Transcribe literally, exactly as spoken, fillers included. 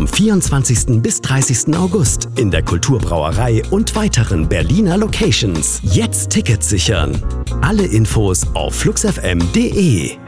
vom vierundzwanzigsten bis dreißigsten August in der Kulturbrauerei und weiteren Berliner Locations. Jetzt Tickets sichern. Alle Infos auf fluxfm punkt de.